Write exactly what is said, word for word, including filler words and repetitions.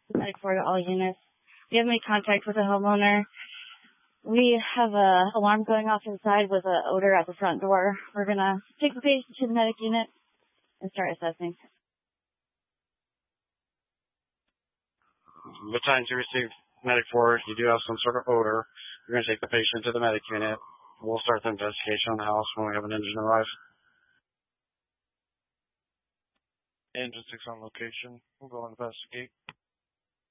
Medic four to all units. We have made contact with a homeowner. We have a alarm going off inside with an odor at the front door. We're going to take the patient to the medic unit and start assessing. The time to receive medic four, you do have some sort of odor. You're going to take the patient to the medic unit. We'll start the investigation on the house when we have an engine arrive. Engine six on location. We'll go investigate.